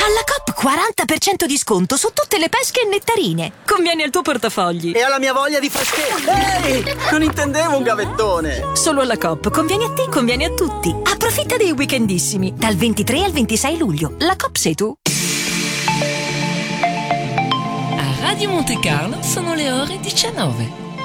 Alla Coop 40% di sconto su tutte le pesche e nettarine. Conviene al tuo portafogli. E alla mia voglia di freschezza. Ehi, non intendevo un gavettone. Solo alla Coop. Conviene a te, conviene a tutti. Approfitta dei weekendissimi. Dal 23 al 26 luglio. La Coop sei tu. A Radio Monte Carlo sono le ore 19.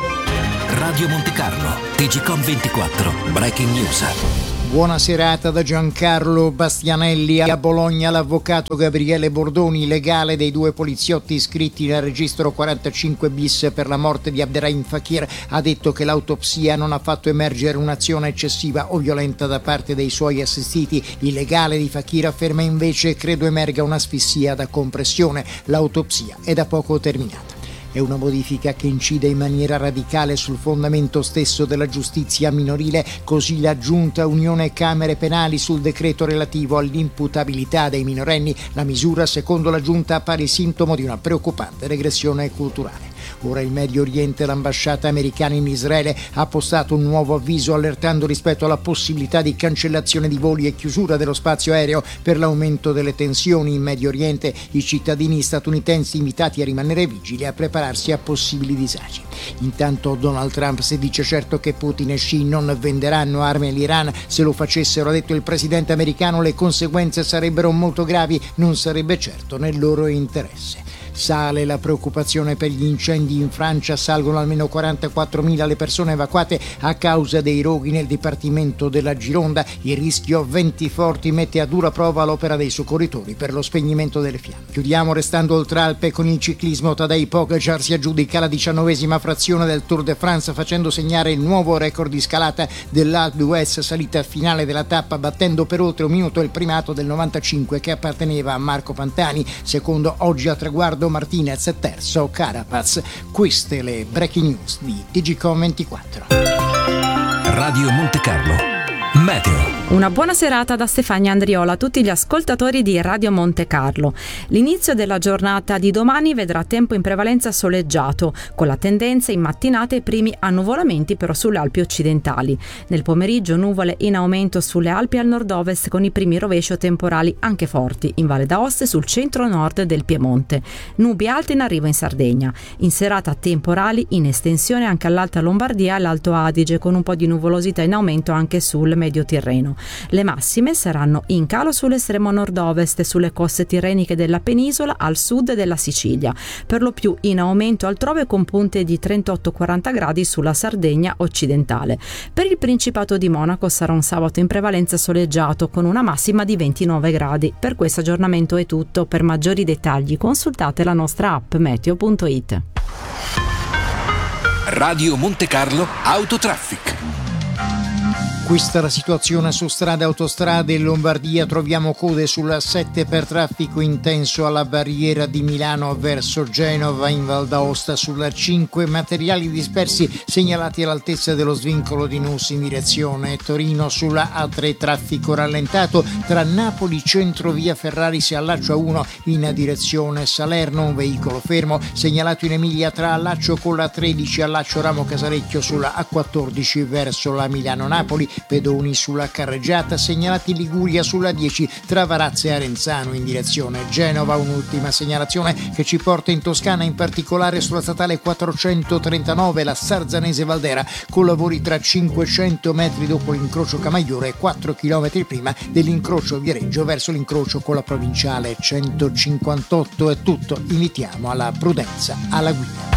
Radio Monte Carlo, TGcom 24, Breaking News. Buona serata da Giancarlo Bastianelli. A Bologna l'avvocato Gabriele Bordoni, legale dei due poliziotti iscritti nel registro 45 bis per la morte di Abderrahim Fakir, ha detto che l'autopsia non ha fatto emergere un'azione eccessiva o violenta da parte dei suoi assistiti. Il legale di Fakir afferma invece: credo emerga un'asfissia da compressione. L'autopsia è da poco terminata. È una modifica che incide in maniera radicale sul fondamento stesso della giustizia minorile, così la Giunta Unione Camere Penali sul decreto relativo all'imputabilità dei minorenni. La misura, secondo la Giunta, appare sintomo di una preoccupante regressione culturale. Ora il Medio Oriente, l'ambasciata americana in Israele ha postato un nuovo avviso allertando rispetto alla possibilità di cancellazione di voli e chiusura dello spazio aereo per l'aumento delle tensioni in Medio Oriente. I cittadini statunitensi invitati a rimanere vigili e a prepararsi a possibili disagi. Intanto Donald Trump si dice certo che Putin e Xi non venderanno armi all'Iran. Se lo facessero, ha detto il presidente americano, le conseguenze sarebbero molto gravi, non sarebbe certo nel loro interesse. Sale la preoccupazione per gli incendi in Francia, salgono almeno 44.000 le persone evacuate a causa dei roghi nel dipartimento della Gironda. Il rischio venti forti mette a dura prova l'opera dei soccorritori per lo spegnimento delle fiamme. Chiudiamo restando oltre Alpe con il ciclismo. Tadej Pogačar si aggiudica la 19ª frazione del Tour de France, facendo segnare il nuovo record di scalata dell'Alpe d'Huez, salita finale della tappa, battendo per oltre un minuto il primato del 95 che apparteneva a Marco Pantani. Secondo oggi a traguardo Martinez, terzo Carapaz. Queste le breaking news di TGcom 24. Radio Monte Carlo, meteo. Una buona serata da Stefania Andriola a tutti gli ascoltatori di Radio Monte Carlo. L'inizio della giornata di domani vedrà tempo in prevalenza soleggiato, con la tendenza in mattinata ai primi annuvolamenti però sulle Alpi occidentali. Nel pomeriggio nuvole in aumento sulle Alpi al nord-ovest, con i primi rovescio temporali anche forti in Valle d'Aosta e sul centro-nord del Piemonte. Nubi alte in arrivo in Sardegna. In serata temporali in estensione anche all'Alta Lombardia e all'Alto Adige, con un po' di nuvolosità in aumento anche sul Medio Tirreno. Le massime saranno in calo sull'estremo nord-ovest e sulle coste tirreniche della penisola al sud della Sicilia, per lo più in aumento altrove con punte di 38-40 gradi sulla Sardegna occidentale. Per il Principato di Monaco sarà un sabato in prevalenza soleggiato con una massima di 29 gradi. Per questo aggiornamento è tutto. Per maggiori dettagli consultate la nostra app meteo.it. Radio Monte Carlo Autotraffic. Questa è la situazione su strade e autostrade. In Lombardia troviamo code sulla 7 per traffico intenso alla barriera di Milano verso Genova. In Val d'Aosta sulla 5 materiali dispersi segnalati all'altezza dello svincolo di Nus in direzione Torino. Sulla A3 traffico rallentato tra Napoli centro via Ferrari si allaccio a 1 in direzione Salerno. Un veicolo fermo segnalato in Emilia tra allaccio con la 13 allaccio Ramo Casalecchio sulla A14 verso la Milano-Napoli. Pedoni sulla carreggiata segnalati in Liguria sulla 10 tra Varazze e Arenzano in direzione Genova. Un'ultima segnalazione che ci porta in Toscana, in particolare sulla statale 439 la Sarzanese Valdera, con lavori tra 500 metri dopo l'incrocio Camaiore e 4 km prima dell'incrocio Viareggio verso l'incrocio con la provinciale 158. È tutto, invitiamo alla prudenza alla guida.